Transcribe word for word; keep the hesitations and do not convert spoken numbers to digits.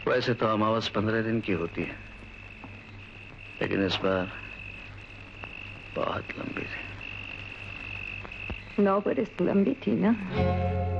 वैसे तो अमावस पंद्रह दिन की होती है, लेकिन इस बार बहुत लंबी थी। नौ बरस लंबी थी ना।